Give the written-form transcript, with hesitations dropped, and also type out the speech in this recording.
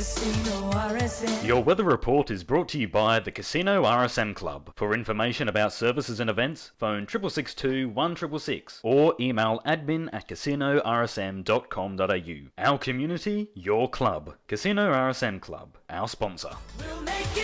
Casino RSM. Your weather report is brought to you by the Casino RSM Club. For information about services and events, phone 6662 1666 or email admin@casinorsm.com.au. Our community, your club. Casino RSM Club, our sponsor. We'll make it.